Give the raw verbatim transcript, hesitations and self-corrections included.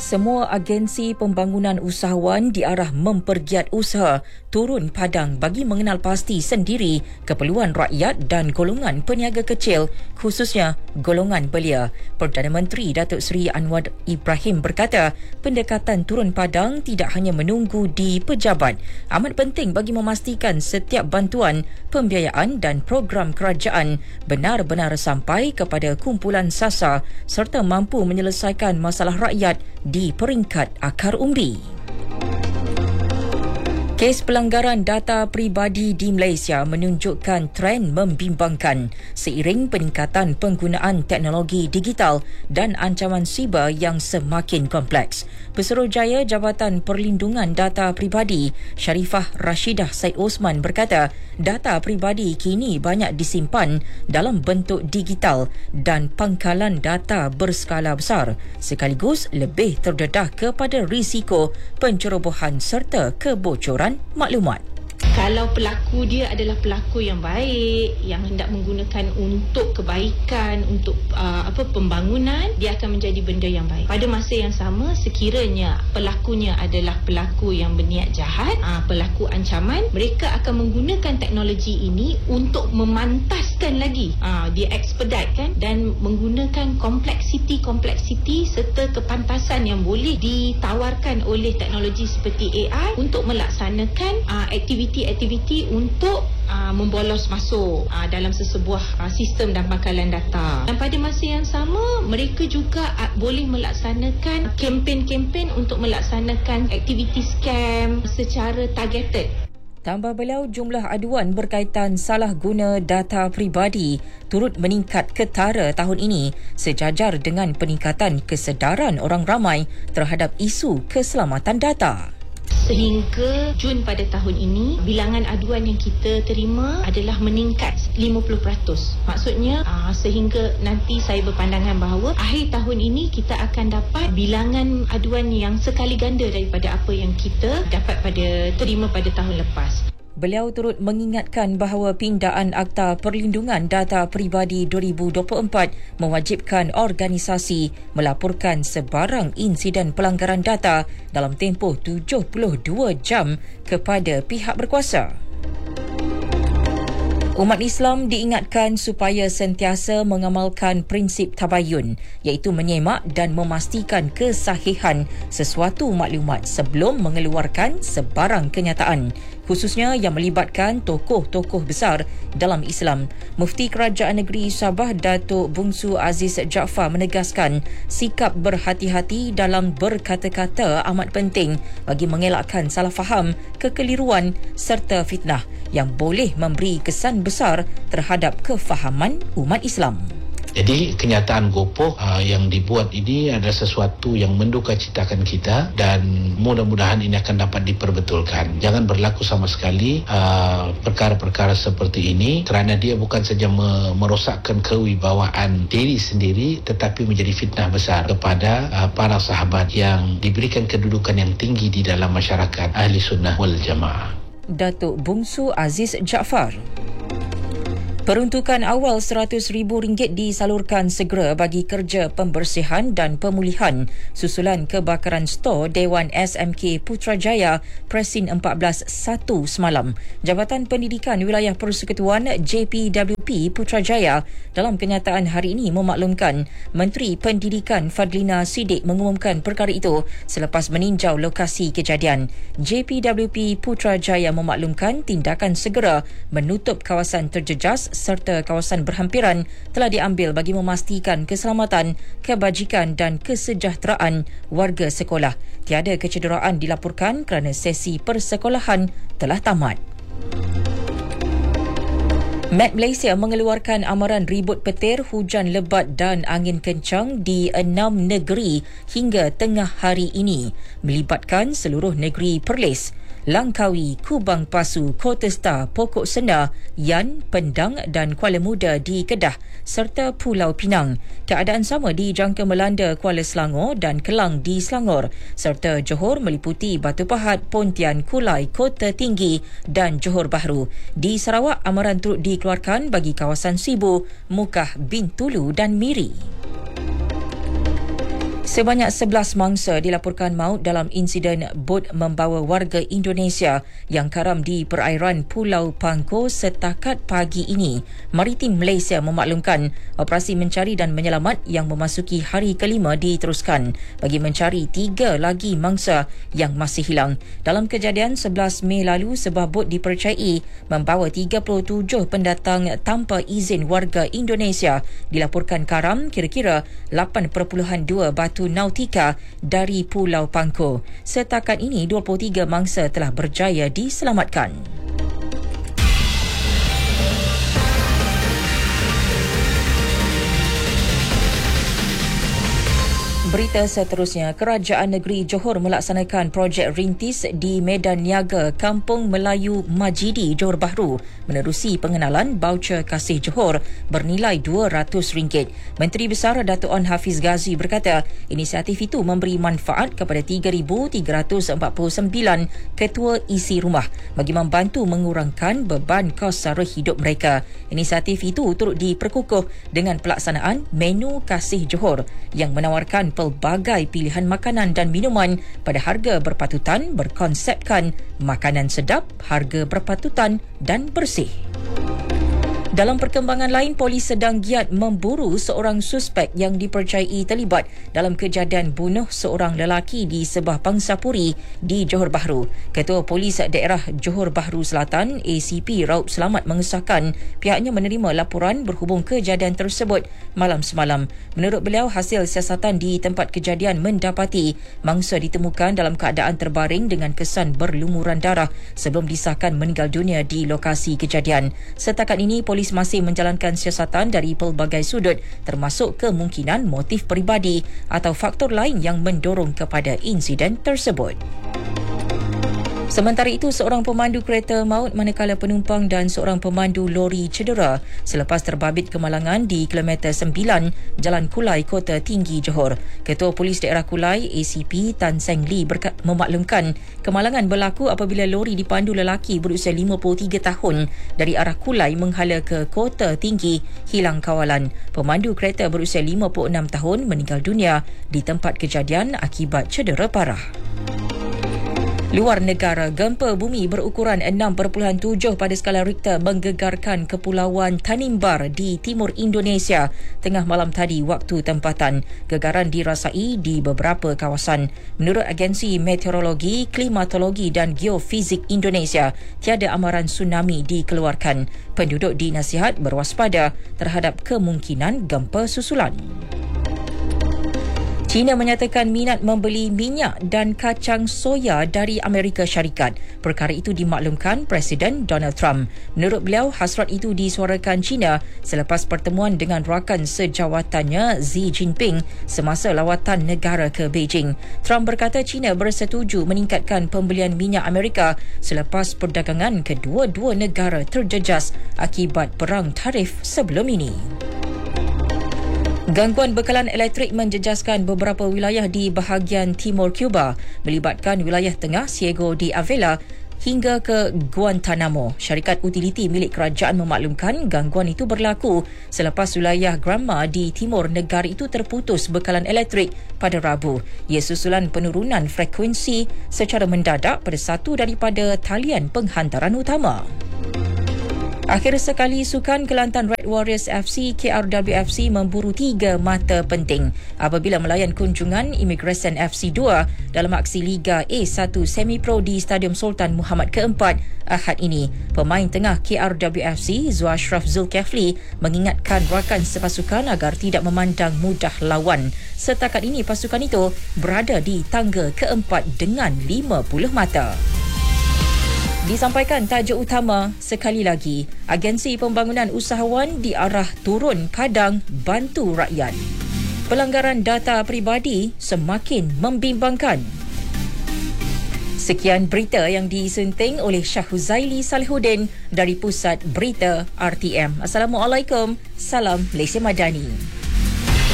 Semua agensi pembangunan usahawan diarah mempergiat usaha turun padang bagi mengenal pasti sendiri keperluan rakyat dan golongan peniaga kecil, khususnya golongan belia. Perdana Menteri Datuk Seri Anwar Ibrahim berkata, pendekatan turun padang tidak hanya menunggu di pejabat, amat penting bagi memastikan setiap bantuan, pembiayaan dan program kerajaan benar-benar sampai kepada kumpulan sasar serta mampu menyelesaikan masalah rakyat di peringkat akar umbi. Kes pelanggaran data peribadi di Malaysia menunjukkan tren membimbangkan seiring peningkatan penggunaan teknologi digital dan ancaman siber yang semakin kompleks. Pesuruhjaya Jabatan Perlindungan Data Peribadi Sharifah Rashidah Said Osman berkata, data peribadi kini banyak disimpan dalam bentuk digital dan pangkalan data berskala besar, sekaligus lebih terdedah kepada risiko pencerobohan serta kebocoran maklumat. Kalau pelaku dia adalah pelaku yang baik, yang hendak menggunakan untuk kebaikan, untuk uh, apa pembangunan, dia akan menjadi benda yang baik. Pada masa yang sama, sekiranya pelakunya adalah pelaku yang berniat jahat, uh, pelaku ancaman, mereka akan menggunakan teknologi ini untuk memantaskan lagi, uh, dia expedite kan, dan menggunakan kompleksiti-kompleksiti serta kepantasan yang boleh ditawarkan oleh teknologi seperti A I untuk melaksanakan uh, aktiviti aktiviti untuk uh, membolos masuk uh, dalam sesebuah uh, sistem dan pangkalan data. Dan pada masa yang sama, mereka juga uh, boleh melaksanakan kempen-kempen untuk melaksanakan aktiviti scam secara targeted. Tambah beliau, jumlah aduan berkaitan salah guna data peribadi turut meningkat ketara tahun ini sejajar dengan peningkatan kesedaran orang ramai terhadap isu keselamatan data. Sehingga Jun pada tahun ini, bilangan aduan yang kita terima adalah meningkat lima puluh peratus. Maksudnya aa, sehingga nanti saya berpandangan bahawa akhir tahun ini kita akan dapat bilangan aduan yang sekali ganda daripada apa yang kita dapat pada terima pada tahun lepas. Beliau turut mengingatkan bahawa pindaan Akta Perlindungan Data Peribadi dua ribu dua puluh empat mewajibkan organisasi melaporkan sebarang insiden pelanggaran data dalam tempoh tujuh puluh dua jam kepada pihak berkuasa. Umat Islam diingatkan supaya sentiasa mengamalkan prinsip tabayun, iaitu menyemak dan memastikan kesahihan sesuatu maklumat sebelum mengeluarkan sebarang kenyataan, khususnya yang melibatkan tokoh-tokoh besar dalam Islam. Mufti Kerajaan Negeri Sabah Datuk Bungsu Aziz Jaafar menegaskan sikap berhati-hati dalam berkata-kata amat penting bagi mengelakkan salah faham, kekeliruan serta fitnah yang boleh memberi kesan besar terhadap kefahaman umat Islam. Jadi kenyataan gopoh uh, yang dibuat ini adalah sesuatu yang mendukacitakan kita dan mudah-mudahan ini akan dapat diperbetulkan. Jangan berlaku sama sekali uh, perkara-perkara seperti ini kerana dia bukan saja me- merosakkan kewibawaan diri sendiri tetapi menjadi fitnah besar kepada uh, para sahabat yang diberikan kedudukan yang tinggi di dalam masyarakat Ahli Sunnah wal Jamaah. Datuk Bungsu Aziz Jaafar. Peruntukan awal seratus ribu ringgit disalurkan segera bagi kerja pembersihan dan pemulihan susulan kebakaran stor Dewan S M K Putrajaya Presin empat belas satu semalam. Jabatan Pendidikan Wilayah Persekutuan J P W P Putrajaya dalam kenyataan hari ini memaklumkan Menteri Pendidikan Fadlina Siddiq mengumumkan perkara itu selepas meninjau lokasi kejadian. J P W P Putrajaya memaklumkan tindakan segera menutup kawasan terjejas serta kawasan berhampiran telah diambil bagi memastikan keselamatan, kebajikan dan kesejahteraan warga sekolah. Tiada kecederaan dilaporkan kerana sesi persekolahan telah tamat. Met Malaysia mengeluarkan amaran ribut petir, hujan lebat dan angin kencang di enam negeri hingga tengah hari ini, melibatkan seluruh negeri Perlis, Langkawi, Kubang Pasu, Kota Star, Pokok Sena, Yan, Pendang dan Kuala Muda di Kedah serta Pulau Pinang. Keadaan sama dijangka melanda Kuala Selangor dan Kelang di Selangor serta Johor meliputi Batu Pahat, Pontian, Kulai, Kota Tinggi dan Johor Bahru. Di Sarawak, amaran turut dikeluarkan bagi kawasan Sibu, Mukah, Bintulu dan Miri. Sebanyak sebelas mangsa dilaporkan maut dalam insiden bot membawa warga Indonesia yang karam di perairan Pulau Pangkor setakat pagi ini. Maritim Malaysia memaklumkan operasi mencari dan menyelamat yang memasuki hari kelima diteruskan bagi mencari tiga lagi mangsa yang masih hilang. Dalam kejadian sebelas Mei lalu, sebuah bot dipercayai membawa tiga puluh tujuh pendatang tanpa izin warga Indonesia dilaporkan karam kira-kira lapan perpuluhan dua batu nautika dari Pulau Pangkor. Setakat ini dua puluh tiga mangsa telah berjaya diselamatkan. Berita seterusnya, Kerajaan Negeri Johor melaksanakan projek rintis di Medan Niaga Kampung Melayu Majidi, Johor Bahru menerusi pengenalan baucer Kasih Johor bernilai dua ratus ringgit. Menteri Besar Dato' Onn Hafiz Ghazi berkata, inisiatif itu memberi manfaat kepada tiga ribu tiga ratus empat puluh sembilan ketua isi rumah bagi membantu mengurangkan beban kos sara hidup mereka. Inisiatif itu turut diperkukuh dengan pelaksanaan menu Kasih Johor yang menawarkan pelbagai pilihan makanan dan minuman pada harga berpatutan berkonsepkan makanan sedap, harga berpatutan dan bersih. Dalam perkembangan lain, polis sedang giat memburu seorang suspek yang dipercayai terlibat dalam kejadian bunuh seorang lelaki di sebuah pangsapuri di Johor Bahru. Ketua Polis Daerah Johor Bahru Selatan, A C P Raup Selamat mengesahkan pihaknya menerima laporan berhubung kejadian tersebut malam semalam. Menurut beliau, hasil siasatan di tempat kejadian mendapati mangsa ditemukan dalam keadaan terbaring dengan kesan berlumuran darah sebelum disahkan meninggal dunia di lokasi kejadian. Setakat ini, polis masih menjalankan siasatan dari pelbagai sudut termasuk kemungkinan motif peribadi atau faktor lain yang mendorong kepada insiden tersebut. Sementara itu, seorang pemandu kereta maut manakala penumpang dan seorang pemandu lori cedera selepas terbabit kemalangan di kilometer sembilan Jalan Kulai, Kota Tinggi, Johor. Ketua Polis Daerah Kulai, A C P Tan Seng Lee berka- memaklumkan kemalangan berlaku apabila lori dipandu lelaki berusia lima puluh tiga tahun dari arah Kulai menghala ke Kota Tinggi hilang kawalan. Pemandu kereta berusia lima puluh enam tahun meninggal dunia di tempat kejadian akibat cedera parah. Luar negara, gempa bumi berukuran enam perpuluhan tujuh pada skala Richter menggegarkan Kepulauan Tanimbar di timur Indonesia tengah malam tadi waktu tempatan. Gegaran dirasai di beberapa kawasan. Menurut Agensi Meteorologi, Klimatologi dan Geofizik Indonesia, tiada amaran tsunami dikeluarkan. Penduduk dinasihat berwaspada terhadap kemungkinan gempa susulan. China menyatakan minat membeli minyak dan kacang soya dari Amerika Syarikat. Perkara itu dimaklumkan Presiden Donald Trump. Menurut beliau, hasrat itu disuarakan China selepas pertemuan dengan rakan sejawatannya Xi Jinping semasa lawatan negara ke Beijing. Trump berkata China bersetuju meningkatkan pembelian minyak Amerika selepas perdagangan kedua-dua negara terjejas akibat perang tarif sebelum ini. Gangguan bekalan elektrik menjejaskan beberapa wilayah di bahagian timur Cuba, melibatkan wilayah tengah Ciego de Avila hingga ke Guantanamo. Syarikat utiliti milik kerajaan memaklumkan gangguan itu berlaku selepas wilayah Granma di timur negara itu terputus bekalan elektrik pada Rabu. Ia susulan penurunan frekuensi secara mendadak pada satu daripada talian penghantaran utama. Akhir sekali, sukan Kelantan Red Warriors F C K R W F C memburu tiga mata penting apabila melayan kunjungan Immigration F C dua dalam aksi Liga A satu Semi Pro di Stadium Sultan Muhammad keempat Ahad ini. Pemain tengah K R W F C Zul Ashraf Zulkifli mengingatkan rakan sepasukan agar tidak memandang mudah lawan. Setakat ini pasukan itu berada di tangga keempat dengan lima puluh mata. Disampaikan tajuk utama sekali lagi, Agensi Pembangunan Usahawan diarah turun padang bantu rakyat. Pelanggaran data peribadi semakin membimbangkan. Sekian berita yang disunting oleh Syahuzaili Salihuddin dari Pusat Berita R T M. Assalamualaikum, salam Malaysia Madani.